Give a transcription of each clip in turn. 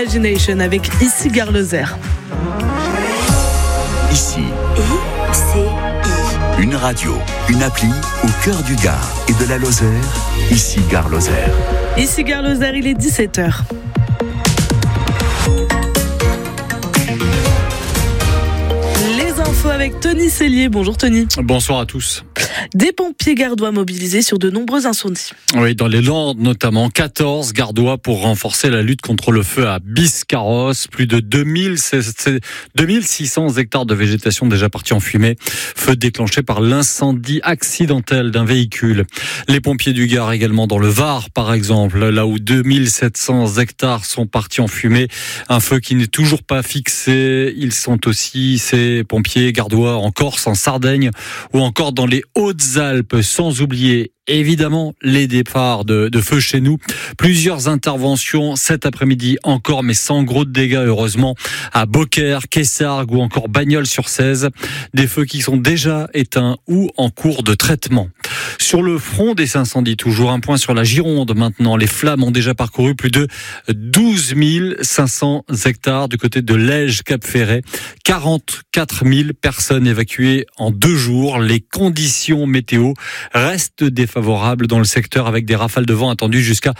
Imagination avec Ici Gare Lozère. Ici, ICI. une radio, une appli au cœur du Gard et de la Lozère. Ici Gare Lozère. Ici Gare Lozère, il est 17h. Les infos avec Tony Cellier. Bonjour Tony. Bonsoir à tous. Des pompiers gardois mobilisés sur de nombreux incendies. Oui, dans les Landes notamment, 14 gardois pour renforcer la lutte contre le feu à Biscarrosse. Plus de 2600 hectares de végétation déjà partis en fumée. Feu déclenché par l'incendie accidentel d'un véhicule. Les pompiers du Gard également dans le Var, par exemple, là où 2700 hectares sont partis en fumée. Un feu qui n'est toujours pas fixé. Ils sont aussi, ces pompiers gardois, en Corse, en Sardaigne ou encore dans les Hautes-Alpes, sans oublier évidemment les départs de feu chez nous. Plusieurs interventions cet après-midi encore, mais sans gros dégâts heureusement, à Beaucaire, Quessargues ou encore Bagnols-sur-Cèze. Des feux qui sont déjà éteints ou en cours de traitement. Sur le front des incendies, toujours un point sur la Gironde maintenant. Les flammes ont déjà parcouru plus de 12 500 hectares du côté de Lège-Cap-Ferret. 44 000 personnes évacuées en 2 jours. Les conditions météo restent défavorables dans le secteur avec des rafales de vent attendues jusqu'à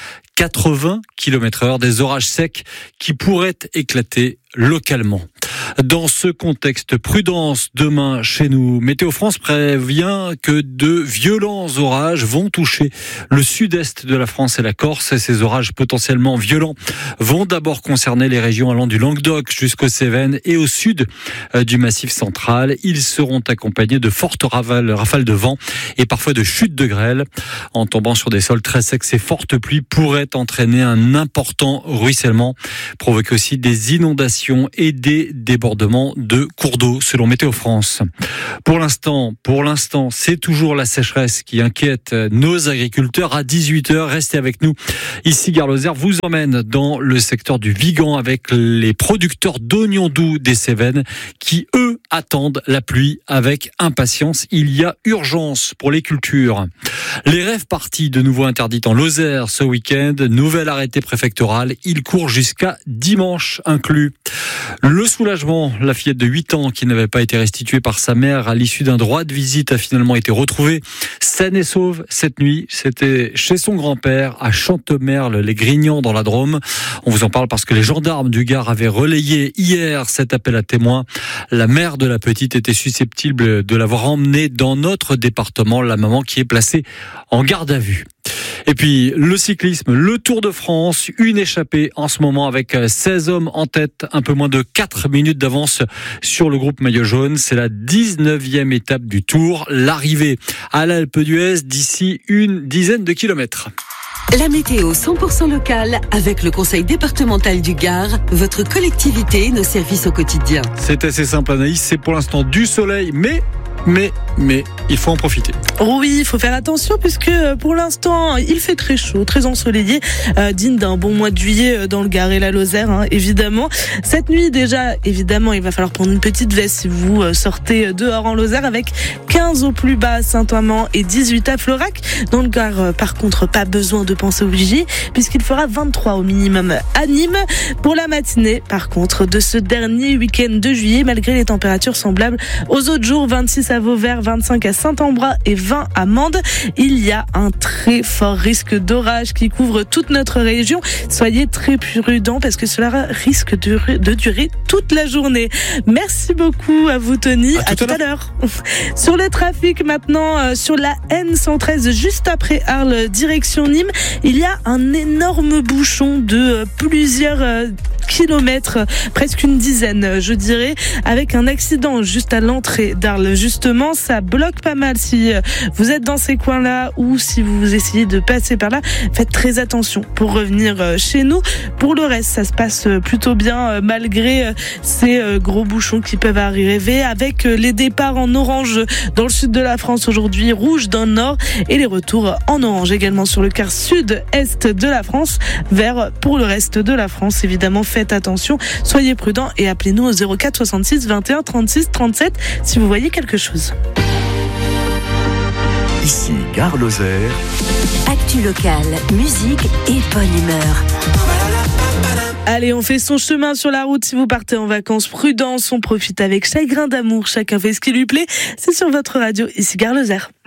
80 km/h. Des orages secs qui pourraient éclater localement. Dans ce contexte, prudence demain chez nous. Météo France prévient que de violents orages vont toucher le sud-est de la France et la Corse. Et ces orages potentiellement violents vont d'abord concerner les régions allant du Languedoc jusqu'aux Cévennes et au sud du Massif central. Ils seront accompagnés de fortes rafales de vent et parfois de chutes de grêle. En tombant sur des sols très secs, ces fortes pluies pourraient entraîner un important ruissellement, provoquer aussi des inondations et des débordements de cours d'eau selon Météo France. Pour l'instant, c'est toujours la sécheresse qui inquiète nos agriculteurs. À 18h, restez avec nous. Ici, Gare Lozère vous emmène dans le secteur du Vigan avec les producteurs d'oignons doux des Cévennes qui, eux, attendent la pluie avec impatience. Il y a urgence pour les cultures. Les rêves parties de nouveau interdites en Lozère ce week-end. Nouvel arrêté préfectoral. Il court jusqu'à dimanche inclus. Le soulagement, la fillette de 8 ans qui n'avait pas été restituée par sa mère à l'issue d'un droit de visite a finalement été retrouvée saine et sauve cette nuit. C'était chez son grand-père à Chantemerle-les-Grignans dans la Drôme. On vous en parle parce que les gendarmes du Gard avaient relayé hier cet appel à témoins. La mère de la petite était susceptible de l'avoir emmenée dans notre département, la maman qui est placée en garde à vue. Et puis le cyclisme, le Tour de France, une échappée en ce moment avec 16 hommes en tête, un peu moins de 4 minutes d'avance sur le groupe maillot jaune. C'est la 19e étape du Tour, l'arrivée à l'Alpe d'Huez d'ici une dizaine de kilomètres. La météo 100% locale avec le conseil départemental du Gard, votre collectivité, nos services au quotidien. C'est assez simple Anaïs, c'est pour l'instant du soleil, mais il faut en profiter. Oui, il faut faire attention puisque pour l'instant, il fait très chaud, très ensoleillé, digne d'un bon mois de juillet dans le Gard et la Lozère, évidemment. Cette nuit déjà, évidemment, il va falloir prendre une petite veste si vous sortez dehors en Lozère avec 15 au plus bas à Saint-Amand et 18 à Florac. Dans le Gard, par contre, pas besoin de penser aux vigies puisqu'il fera 23 au minimum à Nîmes. Pour la matinée, par contre, de ce dernier week-end de juillet, malgré les températures semblables aux autres jours, 26 à Vauvert, 25 à Saint-Ambrois et 20 à Mende. Il y a un très fort risque d'orage qui couvre toute notre région. Soyez très prudents parce que cela risque de durer toute la journée. Merci beaucoup à vous Tony. À tout à l'heure. Sur le trafic maintenant, sur la N113 juste après Arles, direction Nîmes, il y a un énorme bouchon de plusieurs kilomètres, presque une dizaine je dirais, avec un accident juste à l'entrée d'Arles. Justement, ça bloque pas mal si vous êtes dans ces coins-là ou si vous essayez de passer par là. Faites très attention pour revenir chez nous. Pour le reste, ça se passe plutôt bien malgré ces gros bouchons qui peuvent arriver avec les départs en orange dans le sud de la France aujourd'hui, rouge dans le nord et les retours en orange également sur le quart sud-est de la France, vert pour le reste de la France. Évidemment, faites attention, soyez prudents et appelez-nous au 04 66 21 36 37 si vous voyez quelque chose. Ici, Gare Lozère. Actu locale, musique et bonne humeur. Allez, on fait son chemin sur la route. Si vous partez en vacances, prudence, on profite avec chagrin d'amour. Chacun fait ce qui lui plaît. C'est sur votre radio, ici Gare Lozère.